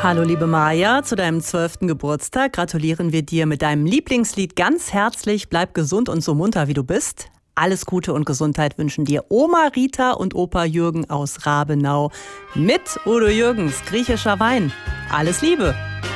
Hallo liebe Maja, zu deinem 12. Geburtstag gratulieren wir dir mit deinem Lieblingslied ganz herzlich. Bleib gesund und so munter wie du bist. Alles Gute und Gesundheit wünschen dir Oma Rita und Opa Jürgen aus Rabenau mit Udo Jürgens griechischer Wein. Alles Liebe!